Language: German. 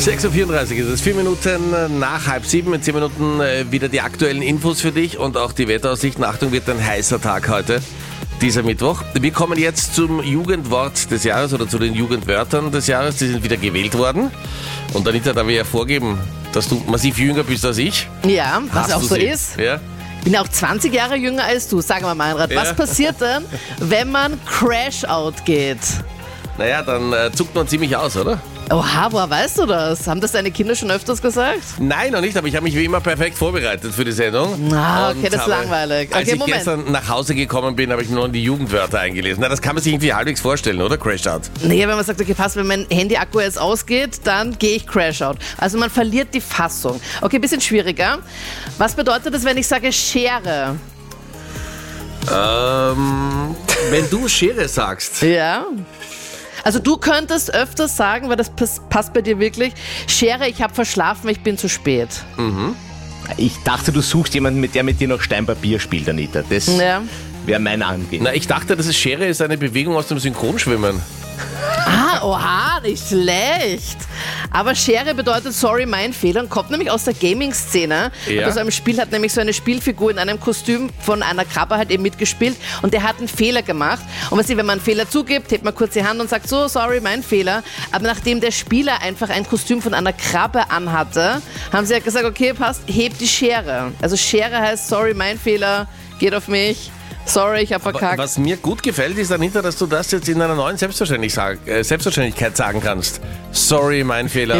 6.34 Uhr ist es, 4 Minuten nach 6:30. In 10 Minuten wieder die aktuellen Infos für dich und auch die Wetteraussichten. Achtung, wird ein heißer Tag heute, dieser Mittwoch. Wir kommen jetzt zum Jugendwort des Jahres oder zu den Jugendwörtern des Jahres. Die sind wieder gewählt worden. Und Anita, da wir ja vorgeben, dass du massiv jünger bist als ich. Ja, was auch so ist. Ja? Ich bin auch 20 Jahre jünger als du. Sag mal, Meinrad, was passiert denn, wenn man Crash-Out geht? Naja, dann zuckt man ziemlich aus, oder? Oha, woher weißt du das? Haben das deine Kinder schon öfters gesagt? Nein, noch nicht, aber ich habe mich wie immer perfekt vorbereitet für die Sendung. Ah, okay, Und das ist langweilig. Als Okay, ich Moment. gestern nach Hause gekommen bin, habe ich mir noch die Jugendwörter eingelesen. Na, das kann man sich irgendwie halbwegs vorstellen, oder? Crash-Out. Naja, wenn man sagt, okay, passt, wenn mein Handy-Akku jetzt ausgeht, dann gehe ich Crash-Out. Also man verliert die Fassung. Okay, bisschen schwieriger. Was bedeutet das, wenn ich sage Schere? Wenn du Schere sagst. Ja. Also du könntest öfters sagen, weil das passt bei dir wirklich, Schere, ich habe verschlafen, ich bin zu spät. Ich dachte, du suchst jemanden, der mit dir noch Steinpapier spielt, Anita. Das Ja. wäre mein Angehen. Na, ich dachte, das ist Schere ist eine Bewegung aus dem Synchronschwimmen. Ah, oha, nicht schlecht. Aber Schere bedeutet, sorry, mein Fehler, und kommt nämlich aus der Gaming-Szene. Ja. Bei so einem Spiel hat nämlich so eine Spielfigur in einem Kostüm von einer Krabbe halt eben mitgespielt und der hat einen Fehler gemacht. Und weißt du, wenn man einen Fehler zugibt, hebt man kurz die Hand und sagt, so, sorry, mein Fehler. Aber nachdem der Spieler einfach ein Kostüm von einer Krabbe anhatte, haben sie halt gesagt, okay, passt, hebt die Schere. Also Schere heißt, sorry, mein Fehler, geht auf mich. Sorry, ich hab verkackt. Was mir gut gefällt, ist, Anita, dass du das jetzt in einer neuen Selbstverständlichkeit sagen kannst. Sorry, mein Fehler.